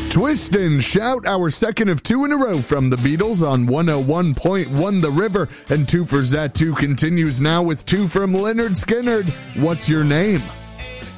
Twist and Shout, our second of two in a row from the Beatles on 101.1 The River. And Two for Zat 2 continues now with two from Leonard Skinner. What's your name?